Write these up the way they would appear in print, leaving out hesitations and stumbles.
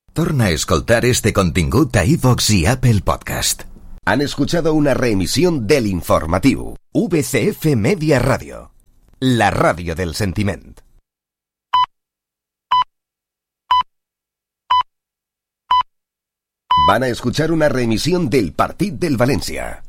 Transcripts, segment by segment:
Torna a escoltar este contingut a iVox y Apple Podcast. Han escuchado una reemisión del informativo VCF Media Radio, la radio del sentiment. Van a escuchar una reemisión del Partit del València.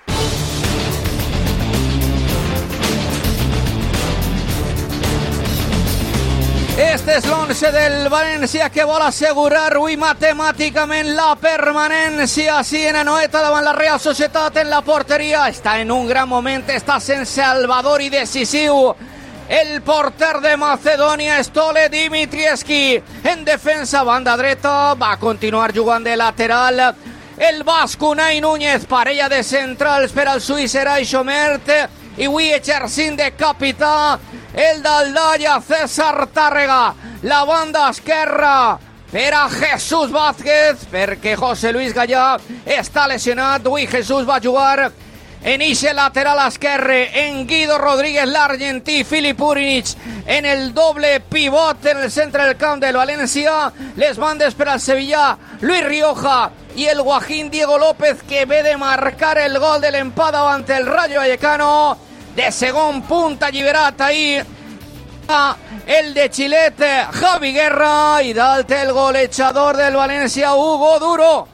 Este és l'11 del València que vol assegurar avui matemàticament la permanència. Sí, en Anoeta davant la Real Societat en la porteria. Està en un gran moment, està sent salvador i decisiu el porter de Macedònia, Stole Dimitrievski. En defensa, banda dreta, va continuar jugant de lateral el basc Unai Núñez, parella de centrals per al suís Eray Xomert, i avui exercint de capità el d'Aldalla, César Tàrrega. La banda esquerra per a Jesús Vázquez, perquè José Luis Gallà està lesionat. Avui Jesús va jugar en eixe lateral esquerre, en Guido Rodríguez, l'argentí, Filip Urinic en el doble pivot en el centre del camp del València. Les bandes per al Sevilla, Luis Rioja i el guajín Diego López, que ve de marcar el gol de l'empat davant el Rayo Vallecano. De segon punt alliberat ahir el de Chilet, Javi Guerra, i dalt el golejador del València, Hugo Duro.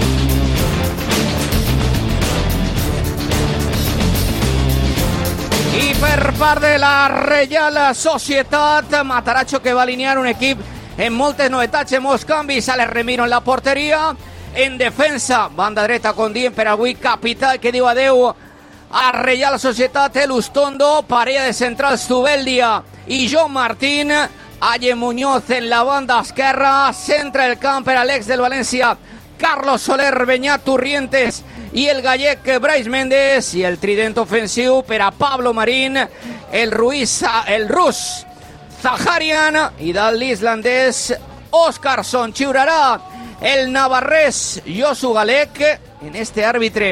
I per part de la Real Societat, Matarazzo, que va alinear un equip en moltes novetats, en molts canvis. Alex Remiro en la porteria. En defensa, banda dreta con Dien per avui capital, que diu adeu a Real Societat, el Ustondo, parella de centrals Zubeldia i Joan Martín. Aye Muñoz en la banda esquerra, centra el camp per Alex del València, Carlos Soler, Beñat Turrientes i el gallec Brais Méndez, i el trident ofensiu per a Pablo Marín, el rus Zaharian i dalt l'islandès Óskarsson. Xiurarà el navarrès Josu Galec. En este àrbitre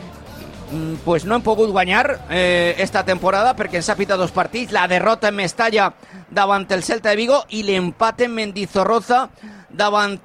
pues no hem pogut guanyar esta temporada perquè ens ha pitat 2 partits, la derrota en Mestalla davant el Celta de Vigo i l'empat en Mendizorroza davant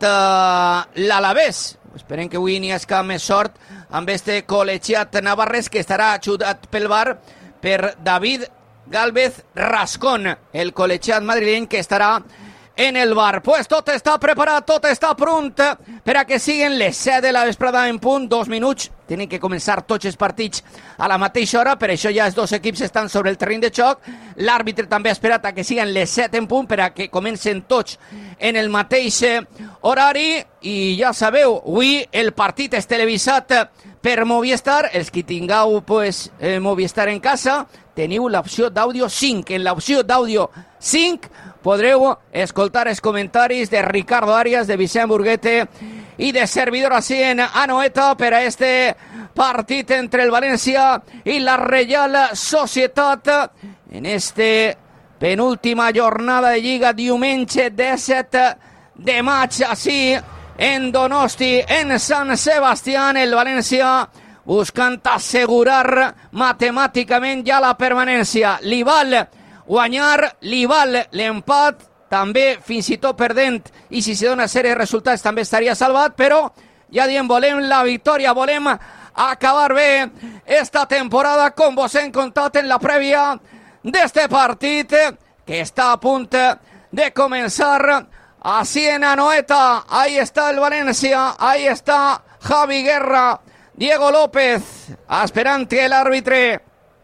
l'Alavés. Esperem que avui n'hi hagi més sort amb este col·legiat navarrès, que estarà ajudat pel VAR per David Gálvez Rascón, el col·legiat madrileny que estarà en el VAR. Pues tot està preparat, tot està pront per a que siguin les 7 de la vesprada en punt. 2 minuts, tenen que començar tots els partits a la mateixa hora, per això ja els dos equips estan sobre el terreny de xoc. L'àrbitre també ha esperat a que siguin les 7 en punt per a que comencen tots en el mateix horari. I ja sabeu, avui el partit és televisat per Movistar. Els que tingueu Movistar en casa, teniu l'opció d'àudio 5. En l'opció d'àudio 5 podreu escoltar els comentaris de Ricardo Arias, de Vicent Burguete i de servidor així en Anoeta per a este partit entre el València i la Real Societat en este penúltima jornada de Lliga, diumenge 17 de maig, així en Donosti, en Sant Sebastián. El València buscant assegurar matemàticament ja la permanència. Li val guanyar, li val l'empat, també fins i tot perdent, i si se dona sèrie de resultats també estaria salvat, però ja diem, volem la victòria, volem acabar bé esta temporada, com vos hem contat en la prèvia d'este partit que està a punt de començar. Así en Anoeta, ahí está el València, ahí está Javi Guerra, Diego López, esperant que l'àrbitre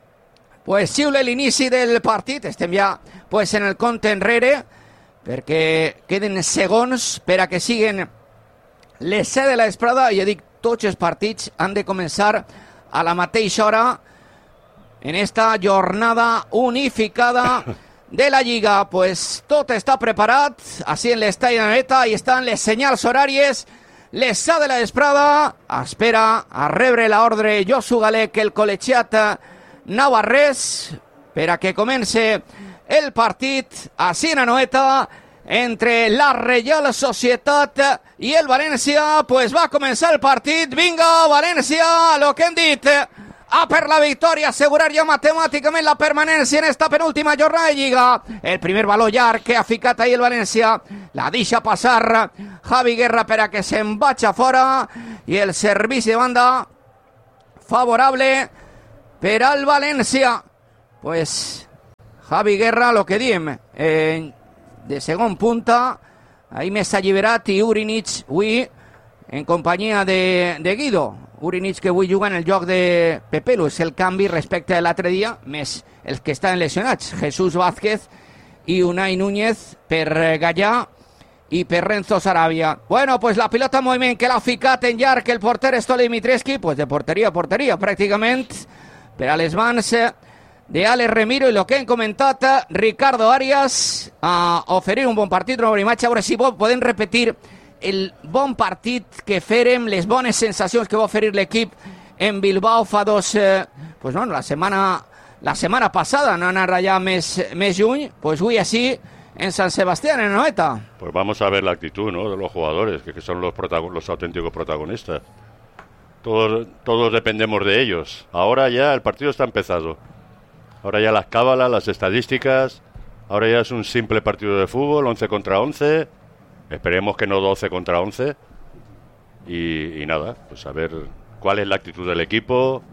pues xiule l'inici del partit. Estem ja pues en el compte enrere perquè queden segons per a que siguin les 7 de la vesprada. Ja dic, tots els partits han de començar a la mateixa hora en esta jornada unificada de la Lliga. Pues tot està preparat, així en l'estadi d'Anoeta, i estan les senyals horàries. Les 7 de la vesprada, espera a rebre l'ordre Josu Galec, el col·legiat navarrès, per a que comence el partit així en Anoeta entre la Real Societat i el València. Pues va començar el partit. Vinga, València, lo que hem dit, a per la victòria, assegurar ja matemàticament la permanència en esta penúltima jornada de Lliga. El primer valor llarg que ha ficat ahir el València la deixa passar Javi Guerra per a que se'n vagi fora, i el servici de banda favorable per al València. Pues Javi Guerra, lo que diem, de segon punta, ahir més alliberat, i Urinic avui en companyia de Guido. Urinic que avui juga en el lloc de Pepelu, és el canvi respecte a l'altre dia, més els que estan lesionats, Jesús Vázquez i Unai Núñez per Gallà i per Renzo Sarabia. Bueno, pues la pilota en moviment que l'ha ficat en llarg el porter Stole Dimitrescu, pues de porteria a porteria pràcticament, per a les mans de Alex Remiro, i el que hem comentat Ricardo Arias, a oferir un bon partit, una bona imatge. A veure si podem repetir el bon partit que fèrem, les bones sensacions que va oferir l'equip en Bilbao fa pues no, la setmana passada, no anar allà més lluny, pues avui així en San Sebastián, en Anoeta. Pues vamos a ver la actitud, ¿no?, de los jugadores, que son los auténticos protagonistas. Todos dependemos de ellos. Ahora ya el partido está empezado. Ahora ya las cábalas, las estadísticas, ahora ya es un simple partido de fútbol, 11 contra 11. Esperemos que no 12 contra 11. Y nada, pues a ver cuál es la actitud del equipo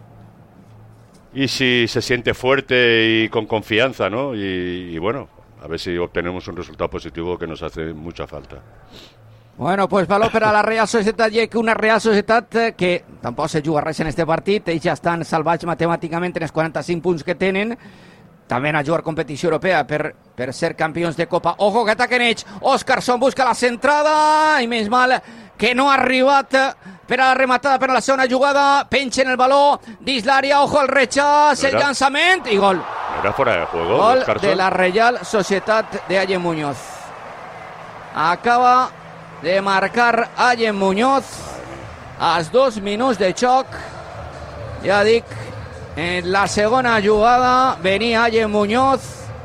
y si se siente fuerte y con confianza, ¿no? Y bueno, a ver si obtenemos un resultado positivo que nos hace mucha falta. Bueno, pues valor per a la Real Societat, i una Real Societat que tampoc se juga res en este partit. Ells ja estan salvats matemàticament en els 45 punts que tenen. També a jugar competició europea per ser campions de Copa. Ojo que ataquen ells. Óscarson busca la centrada i menys mal que no ha arribat per a la rematada, per a la segona jugada. Penchen el baló dins l'àrea. Ojo al rechaç, el llançament i gol. Era fuera de juego. Gol Oscarson. de la Real Societat de Allen Muñoz. Acaba de marcar Allen Muñoz als 2 minuts de xoc. Ja dic, en la segona jugada venia Allen Muñoz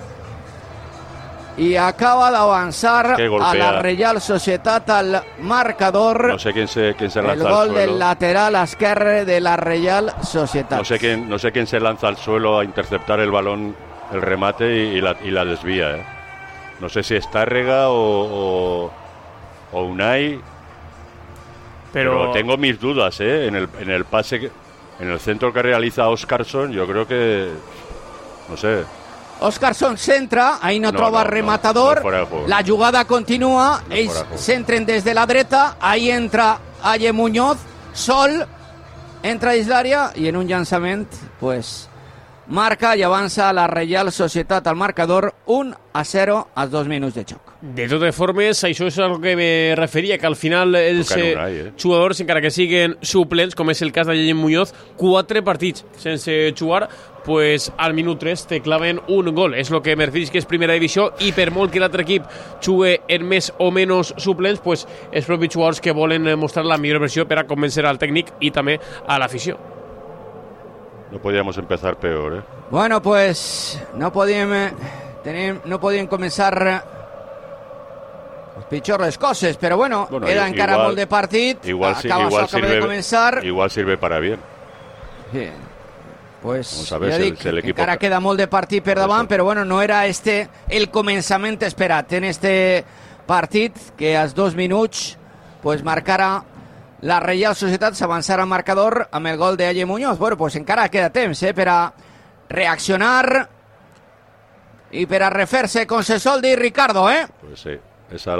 i acaba d'avançar a la Real Societat al marcador. No sé quién se lanza el gol del lateral esquerre de la Real Societat. No sé quién se lanza al suelo a interceptar el balón, el remate y la desvía, ¿eh? No sé si es Tárrega o Unai, pero tengo mis dudas, ¿eh? En el pase, en el centro que realiza Óscarson, yo creo que, no sé. Óscarson centra, ahí no troba rematador, la jugada continua, ells centren des de la dreta, ahí entra Allen Muñoz, sol, entra dins l'àrea i en un llançament, pues, marca i avança la Real Societat al marcador 1-0 als 2 minuts de xoc. De totes formes, això és el que me referia, que al final els jugadors, encara que siguen suplents, com és el cas d'Allen Muñoz, 4 partits sense jugar, pues al minut 3 te claven un gol. És el que me referís que és primera divisió, i per molt que l'altre equip jugue en més o menys suplents, pues els propis jugadors que volen mostrar la millor versió per a convencer al tècnic i també a l'afició. No podíamos empezar peor, ¿eh? Bueno, pues no podíem començar les pitjors coses, però bueno, era encara molt de partit. Igual sirve para bien. Sí. Pues vamos a ver, ja dic, encara queda molt de partit per davant, però bueno, no era el començament esperat en este partit, que als 2 minuts pues marcara la Real Societat, s'avançarà al marcador amb el gol d'Allen Muñoz. Bueno, pues encara queda temps per a reaccionar i per a refer-se con Sesoldi y Ricardo, ¿eh? Pues sí, esa es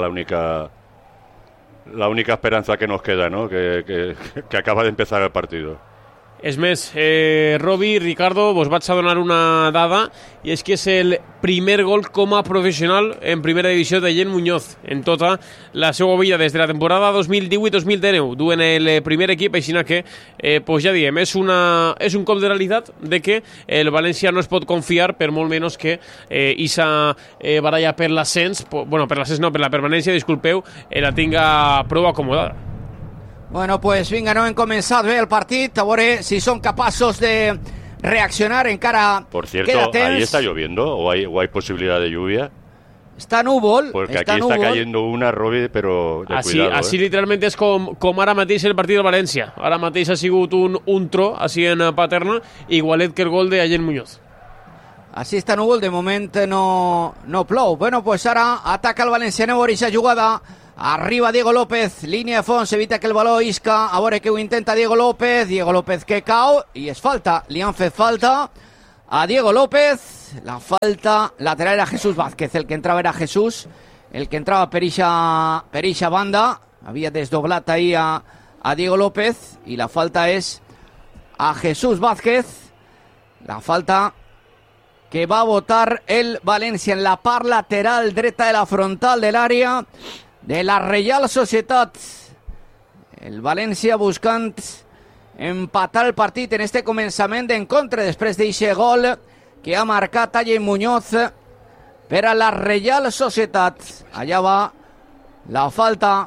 la única esperanza que nos queda, ¿no? Que acaba de empezar el partido. És més, Robi, Ricardo, vos vaig a donar una dada, i és que és el primer gol com a professional en primera divisió d'Allen Muñoz en tota la seva vida des de la temporada 2018-2019. Duen el primer equip, així que, pues ja diem, és un cop de realitat de que el València no es pot confiar, per molt menys que Isa baralla per l'ascens, bueno, per l'ascens no, per la permanència, disculpeu, la tinga prou acomodada. Bueno, pues vinga, no hem començat bé el partit, a veure si són capaços de reaccionar, encara por cierto, queda temps. ¿ahí está lloviendo o hay posibilidad de lluvia? Està núvol. Porque aquí está cayendo una, Robi, però de Així, cuidado. així literalment és com ara mateix el partit del València. Ara mateix ha sigut un tro, així en Paterna, igualet que el gol de Allen Muñoz. Així està núvol, de moment no plou. Bueno, pues ara ataca el valenciano a aquesta jugada. Arriba Diego López, línia de fons, evita que el baló isca. A veure que ho intenta Diego López que cau, i és falta. Li han fet falta a Diego López. La falta lateral era Jesús Vázquez, el que entrava era Jesús, el que entrava per ixa banda. Havia desdoblat ahí a Diego López, i la falta és a Jesús Vázquez. La falta que va a votar el València en la part lateral dreta de la frontal de l'àrea de la Reial Societat. El València buscant empatar el partit en este començament d'encontre després d'eixe gol que ha marcat Allen Muñoz per a la Reial Societat. Allà va la falta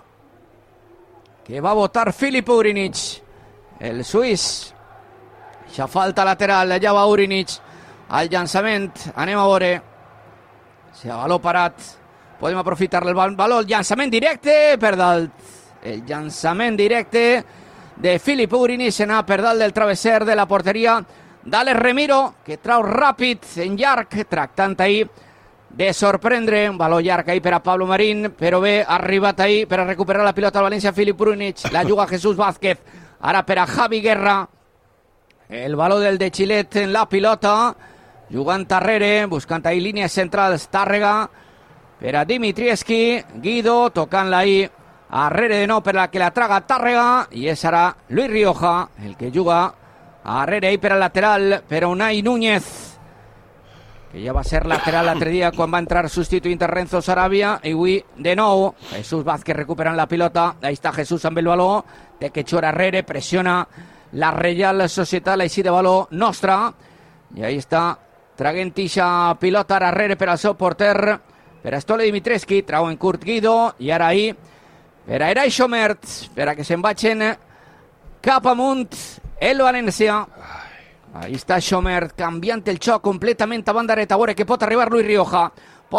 que va votar Filip Urinich, el suís. Eixa falta lateral, allà va Urinich. Al llançament, anem a veure si a baló parat podem aprofitar el baló, el llançament directe per dalt, el llançament directe de Filip Urinich anar per dalt del travesser de la porteria d'Àlex Remiro, que trau ràpid en llarg, tractant ahir de sorprendre, un baló llarg ahir per a Pablo Marín, però bé, ha arribat ahir per a recuperar la pilota al València Filip Urinich, la juga Jesús Vázquez, ara per a Javi Guerra, el baló del de Xilet en la pilota, jugant darrere, buscant ahir línies centrals, Tàrrega, per a Dimitrievski, Guido, tocant-la ahir, arrere de nou per la que la traga Tàrrega, i és ara Luis Rioja, el que juga arrere ahir per al lateral, per a Unai Núñez, que ja va ser lateral l'altre dia quan va entrar substituint a Renzo Sarabia, i avui de nou Jesús Vázquez recuperant la pilota, ahí està Jesús amb el baló, té que xora arrere, pressiona la Reial Societat, així de baló nostra, i ahí està traguent ixa pilota arrere per al seu porter, per a Stole Dimitrievski, trau en curt Guido, i ara ahir per a Eray Schomert, per a que se'n vagin cap amunt el València. Ahí està Schomert, canviant el xoc completament a banda dreta, a veure que pot arribar Luis Rioja,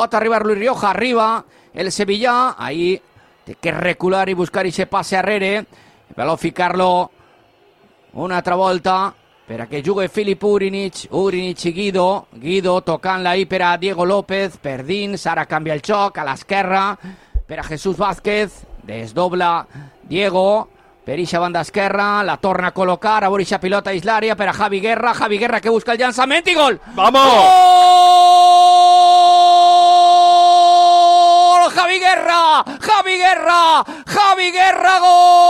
arriba el Sevillà, ahí té que recular i buscar i se passe arrere, per ficar-lo una altra volta, per a que jugui Filip Urinich i Guido tocant-la ahí per a Diego López, per dins, ara canvia el xoc a l'esquerra, per a Jesús Vázquez, desdobla Diego, per ixa banda esquerra, la torna a col·locar, a veure ixa pilota dins l'àrea per a Javi Guerra que busca el llançament i gol! ¡Vamos! ¡Gol! Javi Guerra,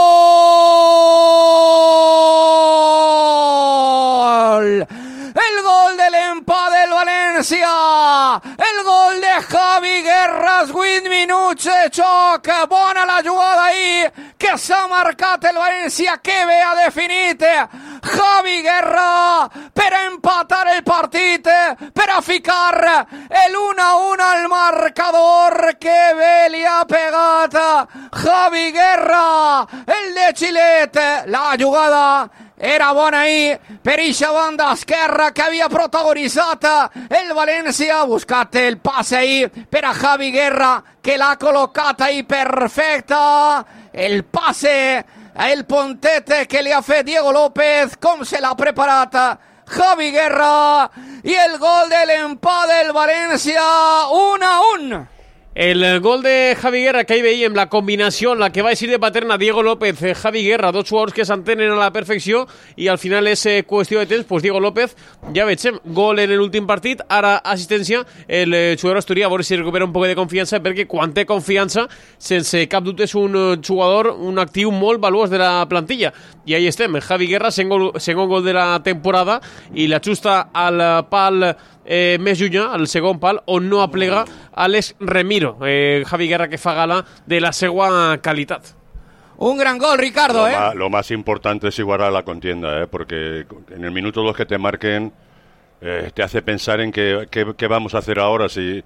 gol! El gol del empat del València, el gol de Javi Guerra, 8 minuts de xoc, bona la jugada ahir, que s'ha marcat el València, que bé ha definit Javi Guerra per a empatar el partit, per a ficar el 1-1 al marcador, que bé li ha pegat Javi Guerra, el de Xilet, la jugada era bona ahir per ixa banda esquerra que havia protagonitzat el València, ha buscat el passe ahir per a Javi Guerra, que l'ha col·locat ahir perfecta, el passe, el pontet que li ha fet Diego López, com se l'ha preparat Javi Guerra, i el gol de l'empat del València, 1-1. El gol de Javi Guerra que ahí veiem, la combinació en la que va eixir de Paterna Diego López, Javi Guerra, dos jugadors que s'entenen a la perfecció, i al final és qüestió de temps, pues Diego López, ja veiem, gol en l'últim partit, ara assistència, el jugador asturià, a veure si recupera un poc de confiança, perquè quan té confiança, sense cap dubte és un jugador, un actiu molt valuós de la plantilla, i ahí estem, Javi Guerra, segon gol de la temporada, i l'ajusta al pal més llunyà, al segon pal, on no aplega Àlex Remiro. Javi Guerra que fa gala de la seva qualitat. Un gran gol, Ricardo, Lo más importante es igualar la contienda, porque en el minuto 2 que te marquen te hace pensar en qué vamos a hacer ahora, si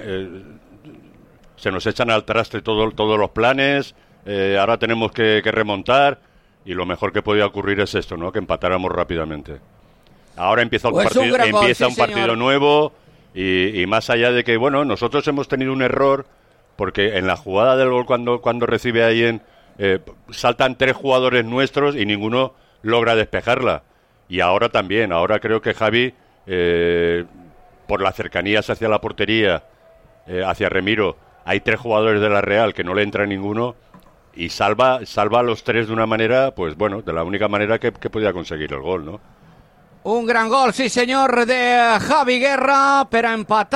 se nos echan al traste todos los planes, ahora tenemos que remontar, y lo mejor que podía ocurrir es esto, ¿no? Que empatáramos rápidamente. Ahora empieza un partido nuevo, Y más allá de que, bueno, nosotros hemos tenido un error, porque en la jugada del gol cuando recibe ahí saltan 3 jugadores nuestros y ninguno logra despejarla. Y ahora también, ahora creo que Javi, por las cercanías hacia la portería, hacia Remiro, hay 3 jugadores de la Real que no le entra ninguno y salva a los 3 de una manera, pues bueno, de la única manera que podía conseguir el gol, ¿no? Un gran gol, sí señor, de Javi Guerra, pero empatado.